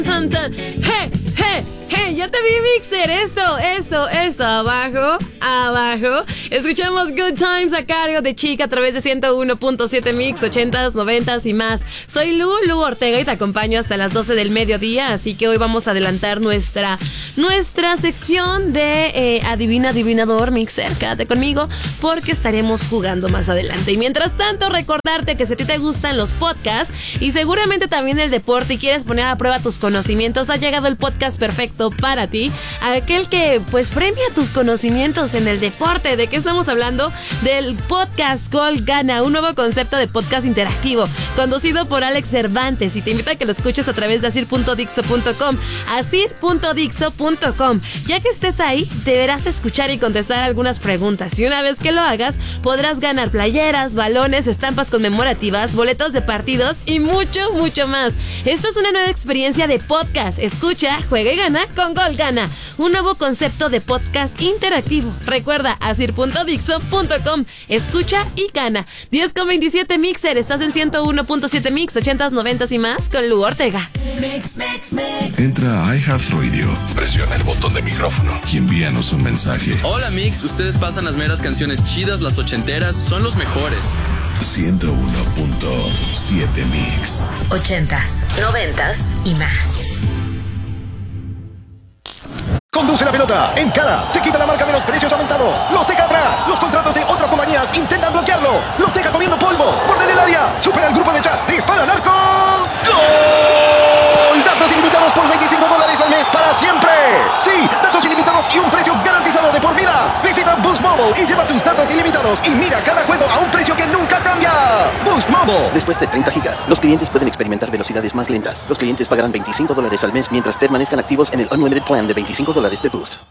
Tan, tan. ¡Hey! Ya te vi, Mixer. Eso. Abajo. Escuchamos Good Times a cargo de Chica a través de 101.7 Mix, 80s, 90s y más. Soy Lu Ortega y te acompaño hasta las 12 del mediodía. Así que hoy vamos a adelantar nuestra sección de adivinador, Mixer. Quédate conmigo porque estaremos jugando más adelante. Y mientras tanto, recordarte que si a ti te gustan los podcasts y seguramente también el deporte y quieres poner a prueba tus conocimientos, ha llegado el podcast perfecto para ti, aquel que pues premia tus conocimientos en el deporte. ¿De qué estamos hablando? Del podcast Gol Gana, un nuevo concepto de podcast interactivo conducido por Alex Cervantes, y te invito a que lo escuches a través de asir.dixo.com, asir.dixo.com. Ya que estés ahí, deberás escuchar y contestar algunas preguntas, y una vez que lo hagas podrás ganar playeras, balones, estampas conmemorativas, boletos de partidos y mucho más. Esto es una nueva experiencia de podcast. Escucha, juega y gana con Gol Gana, un nuevo concepto de podcast interactivo. Recuerda, asir.dixo.com. Escucha y gana. 10:27 Mixer, estás en 101.7 Mix, 80s, 90s y más con Lu Ortega. Entra a iHeartRadio, presiona el botón de micrófono y envíanos un mensaje. Hola Mix, ustedes pasan las meras canciones chidas, las ochenteras, son los mejores. 101.7 Mix, 80s, 90s y más. Conduce la pelota, encara, se quita la marca de los precios aumentados, los deja atrás, los contratos de otras compañías intentan bloquearlo, los deja comiendo polvo, borde del área, supera el grupo de chat, dispara al arco, ¡gol! Datos ilimitados por $25 al mes para siempre. Sí, datos ilimitados y un precio garantizado de por vida. Visita Boost Mobile y lleva tus datos ilimitados y mira cada juego a un precio que nunca cambia. Boost Mobile. Después de 30 gigas, los clientes pueden experimentar velocidades más lentas. Los clientes pagarán $25 al mes mientras permanezcan activos en el Unlimited Plan de $25 de Boost.